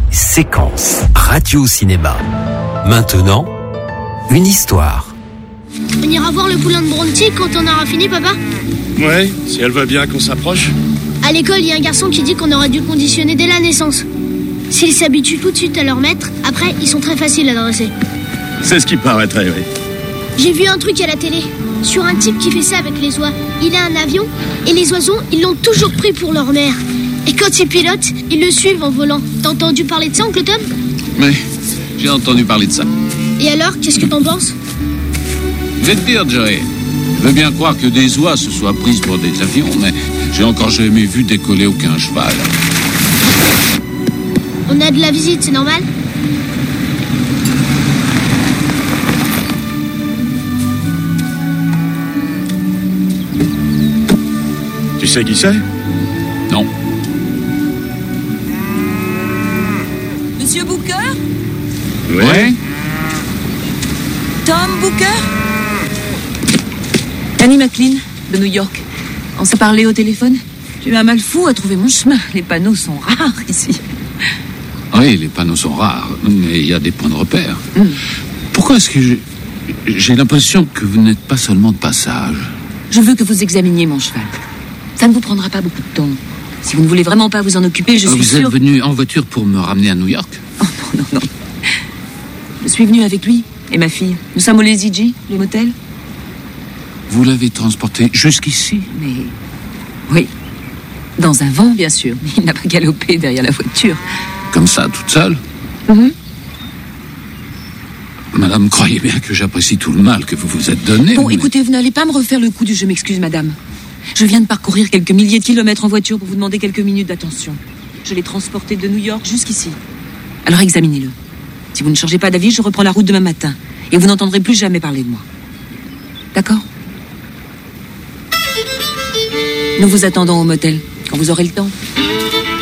Séquence radio-cinéma. Maintenant, une histoire. On ira voir le poulain de Bronty quand on aura fini, papa? Ouais, si elle veut bien qu'on s'approche. À l'école, il y a un garçon qui dit qu'on aurait dû conditionner dès la naissance. S'ils s'habituent tout de suite à leur maître, après, ils sont très faciles à dresser. C'est ce qui paraîtrait, oui. J'ai vu un truc à la télé, sur un type qui fait ça avec les oies. Il a un avion, et les oiseaux, ils l'ont toujours pris pour leur mère. Et quand il pilote, ils le suivent en volant. T'as entendu parler de ça, oncle Tom? Oui, j'ai entendu parler de ça. Et alors, qu'est-ce que t'en penses? Je vais te dire, Jerry, je veux bien croire que des oies se soient prises pour des avions, mais j'ai encore jamais vu décoller aucun cheval. On a de la visite, c'est normal? Tu sais qui c'est? Non. Monsieur Booker? Ouais. Tom Booker? Annie McLean, de New York. On s'est parlé au téléphone. J'ai eu un mal fou à trouver mon chemin. Les panneaux sont rares ici. Oui, les panneaux sont rares, mais il y a des points de repère. Pourquoi est-ce que j'ai l'impression que vous n'êtes pas seulement de passage? Je veux que vous examiniez mon cheval. Ça ne vous prendra pas beaucoup de temps. Si vous ne voulez vraiment pas vous en occuper, je suis Vous sûre... êtes venu en voiture pour me ramener à New York? Oh non, non, non. Je suis venue avec lui et ma fille. Nous sommes au Lazy G, le motel. Vous l'avez transporté jusqu'ici? Mais... oui. Dans un vent, bien sûr. Il n'a pas galopé derrière la voiture. Comme ça, toute seule? Madame, croyez bien que j'apprécie tout le mal que vous vous êtes donné. Bon, mais... écoutez, vous n'allez pas me refaire le coup du « je m'excuse, madame ». Je viens de parcourir quelques milliers de kilomètres en voiture pour vous demander quelques minutes d'attention. Je l'ai transporté de New York jusqu'ici. Alors examinez-le. Si vous ne changez pas d'avis, je reprends la route demain matin. Et vous n'entendrez plus jamais parler de moi. D'accord? Nous vous attendons au motel, quand vous aurez le temps.